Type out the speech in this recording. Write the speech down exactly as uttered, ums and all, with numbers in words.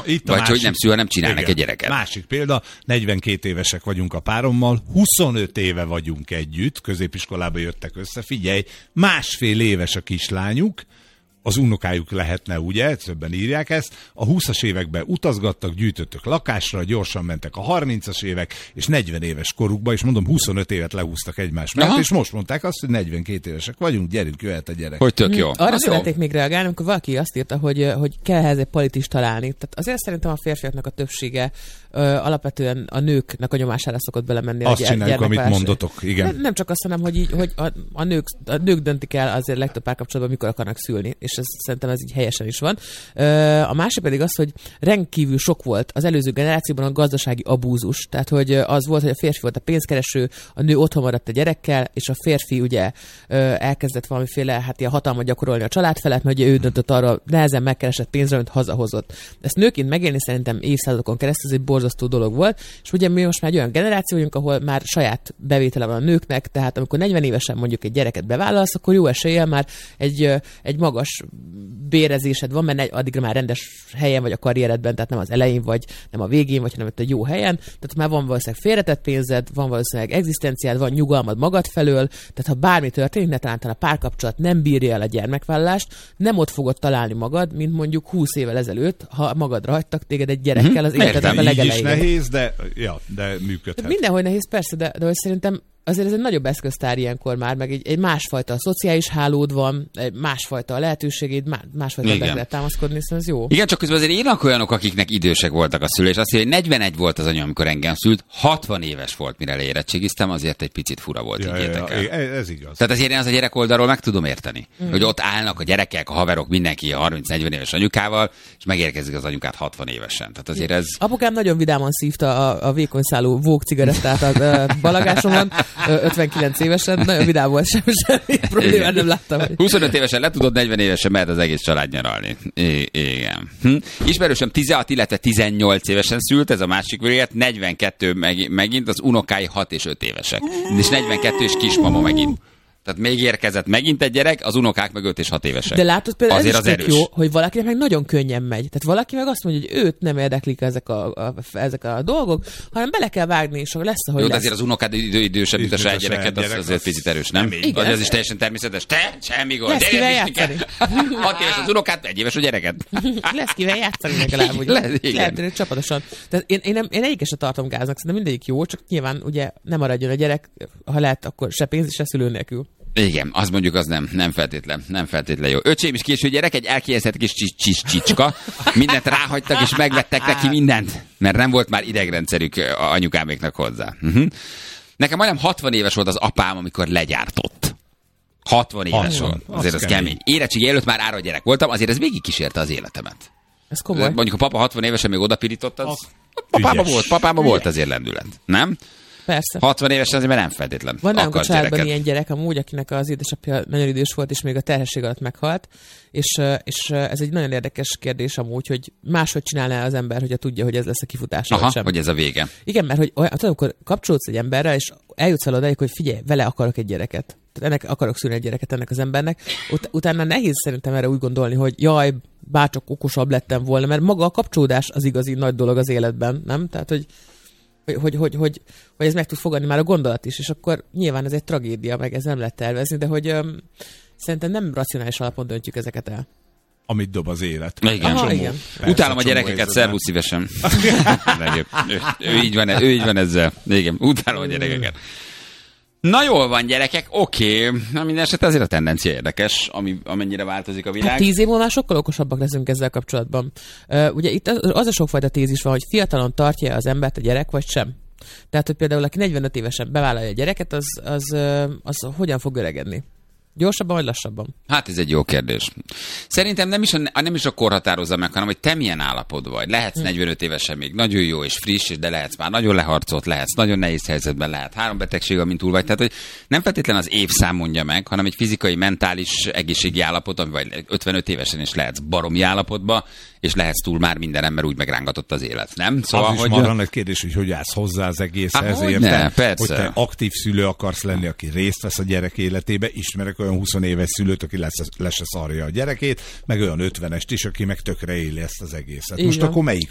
itt vagy másik, hogy nem szül, hanem csinálnak igen, egy gyereket. Másik példa, negyvenkét évesek vagyunk a párommal, huszonöt éve vagyunk együtt, középiskolába jöttek össze, figyelj, másfél éves a kislányuk, az unokájuk lehetne, ugye, többen írják ezt, a húszas években utazgattak, gyűjtöttek lakásra, gyorsan mentek a harmincas évek, és negyven éves korukba, és mondom, huszonöt évet lehúztak egymás mellett, és most mondták azt, hogy negyvenkét évesek vagyunk, gyerünk, jöhet a gyerek. Hogy tök jó. Hmm, arra az szeretnék jó. még reagálni, amikor valaki azt írta, hogy, hogy kell ehhez egy politist találni. Tehát azért szerintem a férfiaknak a többsége ö, alapvetően a nőknek a nyomására szokott belemenni. Azt a csináljuk, amit mondotok, igen. Nem, nem csak azt, hanem, hogy, így, hogy a, a, nők, a nők döntik el azért legtöbb párkapcsolatban, mikor akarnak szülni, és ez, szerintem ez így helyesen is van. A másik pedig az, hogy rendkívül sok volt az előző generációban a gazdasági abúzus. Tehát, hogy az volt, hogy a férfi volt a pénzkereső, a nő otthon maradt a gyerekkel, és a férfi ugye elkezdett valamiféle hát ilyen hatalmat gyakorolni a család felett, mert ugye ő döntött arra, nehezen megkeresett pénzre, amit hazahozott. Ezt nőként megélni szerintem évszázadokon keresztül ez egy borzasztó dolog volt, és ugye mi most már egy olyan generáció vagyunk, ahol már saját bevétele van a nőknek, tehát amikor negyven évesen mondjuk egy gyereket bevállalsz, akkor jó eséllyel már egy, egy magas bérezésed van, mert addigra már rendes helyen vagy a karrieredben, tehát nem az elején vagy, nem a végén vagy, hanem egy jó helyen. Tehát már van valószínűleg félretett pénzed, van valószínűleg egzisztenciád, van nyugalmad magad felől, tehát ha bármi történik, ne talán a párkapcsolat nem bírja el a gyermekvállalást, nem ott fogod találni magad, mint mondjuk húsz évvel ezelőtt, ha magadra hagytak téged egy gyerekkel az életedben a legelején. Így is nehéz, de, ja, de működhet. Mindenhol nehéz, persze, de, de szerintem azért ez egy nagyobb eszköztár ilyenkor már, meg egy, egy másfajta szociális hálód van, egy másfajta lehetőségét, másfajta be lehet támaszkodni, szóval ez jó. Igen, csak közben azért élnek olyanok, akiknek idősek voltak a szülés. Azt mondja, hogy negyvenegy volt az anyám, amikor engem szült, hatvan éves volt, mire leérettségiztem, azért egy picit fura volt, ja, higgyétek ja, el. ez igaz. Tehát azért én az a gyerek oldalról meg tudom érteni, mm. hogy ott állnak a gyerekek, a haverok, mindenki a harminc-negyven éves anyukával, és megérkezik az anyukát hatvan évesen. Tehát azért ez... Apukám nagyon vidáman szívta a, a vékony szálú Vogue cigarettát a, a balagásomon, ötvenkilenc évesen, nagyon vidám volt, sem, semmi problémát nem láttam. Hogy... huszonöt évesen le tudod, negyven évesen mehet az egész család nyaralni. I- igen. Hm. Ismerősöm tizenhat, illetve tizennyolc évesen szült, ez a másik végét, negyvenkettő meg, megint, az unokái hat és öt évesek. És negyvenkettő és kismama megint. Tehát még érkezett megint egy gyerek, az unokák meg öt és hat évesek. De látod például azért ez is az tök erős. jó, hogy valakinek meg nagyon könnyen megy. Tehát valaki meg azt mondja, hogy őt nem érdeklik ezek a, a, ezek a dolgok, hanem bele kell vágni, és akkor lesz, ahogy jó, de lesz. azért az unokád idő, idősebb, mint a saját gyereket, az azért picit erős, nem? Igen, vagy ez az is teljesen természetes. Te? Semmi gond. Lesz kivel játszani. hat éves az unokád, egy éves a gyereket. Lesz kivel játszani legalább, ugye? Le, lehet, hogy csapatosan. Tehát én, én, nem, én egyiket se tartom gáznak, szerintem mindegyik jó, csak nyilván ugye nem maradjon a gyerek, ha lehet, akkor se pénz, se szülő nélkül. Igen, az mondjuk az nem, nem feltétlen, nem feltétlen jó. Öcsém is késő gyerek, egy elkényezett kis csis csicska. Mindent ráhagytak, és megvettek neki mindent, mert nem volt már idegrendszerük a anyukáméknak hozzá. Uh-huh. Nekem majdnem hatvan éves volt az apám, amikor legyártott. hatvan éves volt. Azért az, az kemény. kemény. Érettségi előtt már ára gyerek voltam, azért ez végigkísérte az életemet. Ez komoly. Mondjuk a papa hatvan évesen még odapirított, az... Papába volt, papába volt azért lendület. Nem? Persze. hatvan évesen azért nem feltétlen. Van nálunk a családban gyereket. ilyen gyerek amúgy, akinek az édesapja nagyon idős volt, és még a terhesség alatt meghalt, és, és ez egy nagyon érdekes kérdés amúgy, hogy máshogy csinálná az ember, hogyha tudja, hogy ez lesz a kifutása, Aha, vagy sem. hogy ez a vége. Igen, mert hogy olyan, tudom, amikor kapcsolódsz egy emberrel, és eljutsz el odáig, hogy figyelj, vele akarok egy gyereket. Tehát ennek akarok szülni egy gyereket ennek az embernek. Ut- utána nehéz szerintem erre úgy gondolni, hogy jaj, bárcsak okosabb lettem volna, mert maga a kapcsolódás az igazi nagy dolog az életben, nem? Tehát, hogy Hogy, hogy, hogy, hogy, hogy ez meg tud fogadni már a gondolat is, és akkor nyilván ez egy tragédia, meg ez nem lehet tervezni, de hogy öm, szerintem nem racionális alapon döntjük ezeket el. Amit dob az élet. Igen. Aha, igen. Persze, utálom a gyerekeket, szervusz szívesen. ő, ő, így van, ő így van ezzel. Igen, utálom a gyerekeket. Na jól van, gyerekek, oké. Okay. Na minden esetre azért a tendencia érdekes, ami, amennyire változik a világ. Hát tíz év múlva már sokkal okosabbak leszünk ezzel kapcsolatban. Uh, ugye itt az, az a sokfajta tézis van, hogy fiatalon tartja az embert a gyerek, vagy sem. Tehát, hogy például aki negyvenöt évesen bevállalja a gyereket, az, az, az, az hogyan fog öregedni? Gyorsabban vagy lassabban? Hát ez egy jó kérdés. Szerintem nem is a, nem is a kor határozza meg, hanem hogy te milyen állapotban vagy. Lehetsz hmm. negyvenöt évesen még nagyon jó és friss, de lehetsz már nagyon leharcolt, lehetsz nagyon nehéz helyzetben, lehet három betegség, amint túl vagy. Tehát, hogy nem feltétlen az évszám mondja meg, hanem egy fizikai, mentális, egészségi állapot, ami vagy ötvenöt évesen is lehetsz baromi állapotban, és lehetsz túl már mindenem, mert úgy megrángatott az élet, nem? Szóval, az is hogy marha nagy kérdés, hogy hogy állsz hozzá az egészhez. Hogy ne, persze. Hogy te aktív szülő akarsz lenni, aki részt vesz a gyerek életébe, ismerek olyan húsz éves szülőt, aki lesz, lesz a szarja a gyerekét, meg olyan ötvenest is, aki meg tökre éli ezt az egészet. Igen. Most akkor melyik